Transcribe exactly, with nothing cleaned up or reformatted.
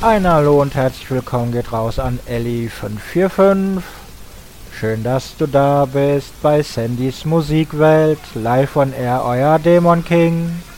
Ein Hallo und herzlich willkommen geht raus an Elli fünf vier fünf. Schön, dass du da bist bei Sandys Musikwelt. Live on Air, euer Dämon King.